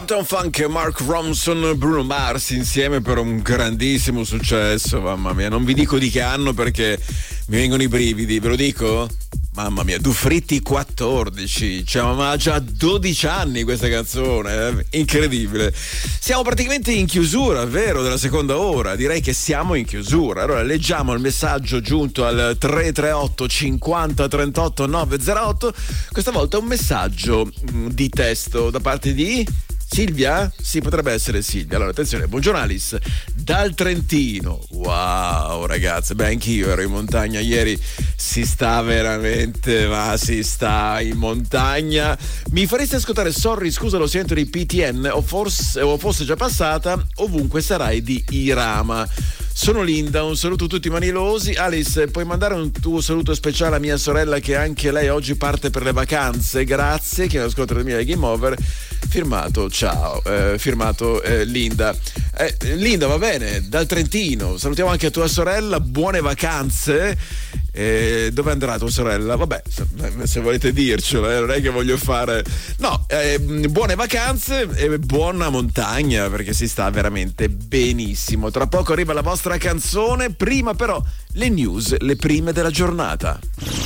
Uptown Funk, Mark Ronson, Bruno Mars insieme per un grandissimo successo. Mamma mia, non vi dico di che anno perché mi vengono i brividi, ve lo dico? Mamma mia, Dufritti 14, cioè, ma ha già 12 anni questa canzone, incredibile. Siamo praticamente in chiusura, vero, della seconda ora, direi che siamo in chiusura. Allora leggiamo il messaggio giunto al 338 50 38 908, questa volta un messaggio di testo da parte di Silvia? Sì, potrebbe essere Silvia. Allora, attenzione, buongiorno Alice, dal Trentino. Wow, ragazze, beh, anch'io ero in montagna ieri, si sta veramente, ma si sta in montagna. Mi faresti ascoltare Sorry, scusa, lo sento di PTN o fosse già passata, ovunque sarai di Irama. Sono Linda, un saluto a tutti manilosi. Alice, puoi mandare un tuo saluto speciale a mia sorella che anche lei oggi parte per le vacanze? Grazie, che è un ascoltatore mia di Game Over. Firmato, ciao, firmato Linda. Linda, va bene, dal Trentino. Salutiamo anche tua sorella, buone vacanze. Dove andrà tua sorella? Vabbè, se volete dircelo, non è che voglio fare. No, buone vacanze e buona montagna, perché si sta veramente benissimo. Tra poco arriva la vostra canzone, prima però le news, le prime della giornata.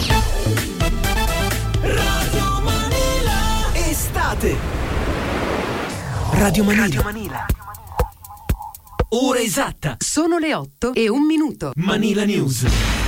Radio Manila Estate. Radio Manila. Ora esatta. Sono le 8:01. Manila News.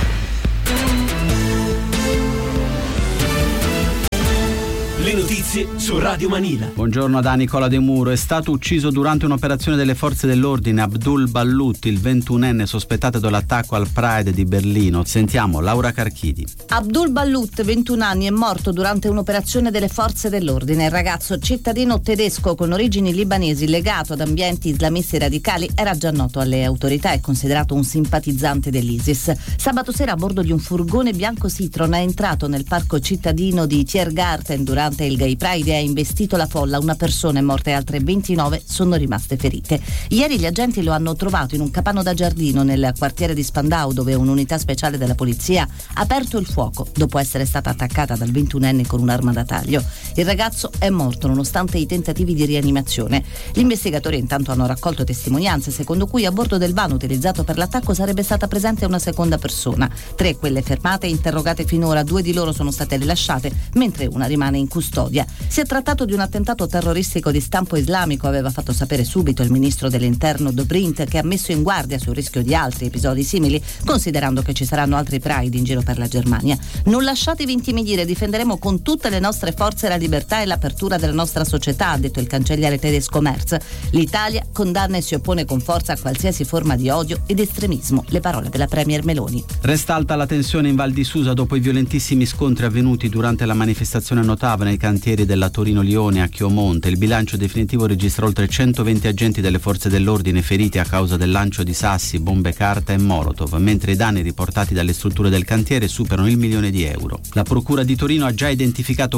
Le notizie su Radio Manila. Buongiorno da Nicola De Muro. È stato ucciso durante un'operazione delle forze dell'ordine Abdul Ballut, il 21enne sospettato dell'attacco al Pride di Berlino. Sentiamo Laura Carchidi. Abdul Ballut, 21 anni, è morto durante un'operazione delle forze dell'ordine. Il ragazzo cittadino tedesco con origini libanesi legato ad ambienti islamisti radicali era già noto alle autorità e considerato un simpatizzante dell'ISIS. Sabato sera a bordo di un furgone bianco Citroen è entrato nel parco cittadino di Tiergarten durante il Gay Pride e ha investito la folla. Una persona è morta e altre 29 sono rimaste ferite. Ieri gli agenti lo hanno trovato in un capanno da giardino nel quartiere di Spandau, dove un'unità speciale della polizia ha aperto il fuoco dopo essere stata attaccata dal 21enne con un'arma da taglio. Il ragazzo è morto nonostante i tentativi di rianimazione. Gli investigatori intanto hanno raccolto testimonianze secondo cui a bordo del van utilizzato per l'attacco sarebbe stata presente una seconda persona. 3 quelle fermate e interrogate finora, 2 di loro sono state rilasciate mentre una rimane in custodia. Si è trattato di un attentato terroristico di stampo islamico, aveva fatto sapere subito il ministro dell'interno Dobrindt, che ha messo in guardia sul rischio di altri episodi simili, considerando che ci saranno altri Pride in giro per la Germania. Non lasciatevi intimidire, difenderemo con tutte le nostre forze la libertà e l'apertura della nostra società, ha detto il cancelliere tedesco Merz. L'Italia condanna e si oppone con forza a qualsiasi forma di odio ed estremismo, le parole della premier Meloni. Resta alta la tensione in Val di Susa dopo i violentissimi scontri avvenuti durante la manifestazione Notava nei cantieri della Torino-Lione a Chiomonte. Il bilancio definitivo registra oltre 120 agenti delle forze dell'ordine feriti a causa del lancio di sassi, bombe carta e molotov, mentre i danni riportati dalle strutture del cantiere superano il €1.000.000. La procura di Torino ha già identificato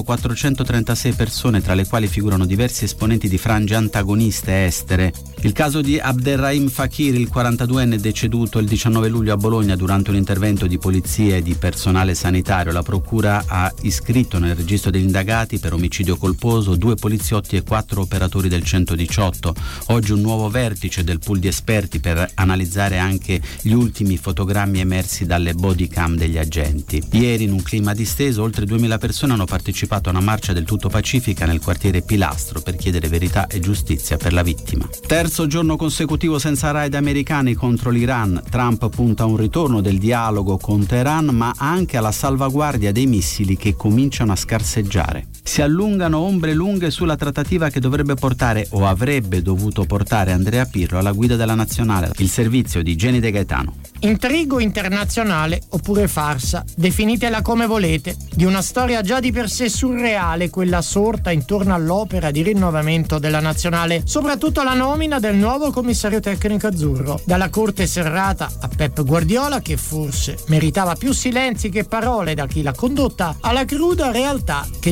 436 persone, tra le quali figurano diversi esponenti di frange antagoniste estere. Il caso di Abderrahim Fakir, il 42enne deceduto il 19 luglio a Bologna durante un intervento di polizia e di personale sanitario. La procura ha iscritto nel registro degli indagati per omicidio colposo 2 poliziotti e 4 operatori del 118. Oggi un nuovo vertice del pool di esperti per analizzare anche gli ultimi fotogrammi emersi dalle body cam degli agenti. Ieri, in un clima disteso, oltre 2000 persone hanno partecipato a una marcia del tutto pacifica nel quartiere Pilastro per chiedere verità e giustizia per la vittima. Terzo giorno consecutivo senza raid americani contro l'Iran. Trump punta a un ritorno del dialogo con Teheran, ma anche alla salvaguardia dei missili che cominciano a scarseggiare. Si allungano ombre lunghe sulla trattativa che dovrebbe portare o avrebbe dovuto portare Andrea Pirro alla guida della nazionale. Il servizio di Jenny De Gaetano. Intrigo internazionale oppure farsa, definitela come volete, di una storia già di per sé surreale, quella sorta intorno all'opera di rinnovamento della nazionale, soprattutto la nomina del nuovo commissario tecnico azzurro. Dalla corte serrata a Pep Guardiola, che forse meritava più silenzi che parole da chi l'ha condotta, alla cruda realtà che già di per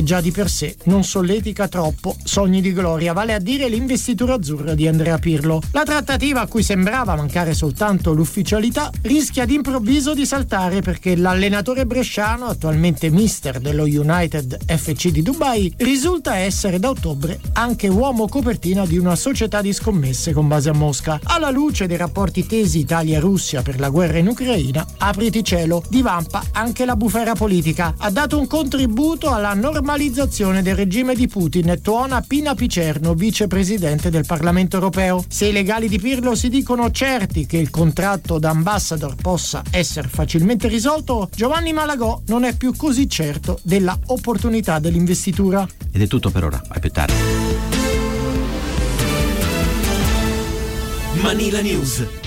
per sé non solletica troppo sogni di gloria, vale a dire l'investitura azzurra di Andrea Pirlo. La trattativa, a cui sembrava mancare soltanto l'ufficialità, rischia d'improvviso di saltare perché l'allenatore bresciano, attualmente mister dello United FC di Dubai, risulta essere da ottobre anche uomo copertina di una società di scommesse con base a Mosca. Alla luce dei rapporti tesi Italia-Russia per la guerra in Ucraina, apriti cielo, divampa anche la bufera politica. Ha dato un contributo alla normalizzazione del regime di Putin, tuona Pina Picerno, vicepresidente del Parlamento europeo. Se i legali di Pirlo si dicono certi che il contratto da ambassador possa essere facilmente risolto, Giovanni Malagò non è più così certo della opportunità dell'investitura. Ed è tutto per ora, a più tardi. Manila News.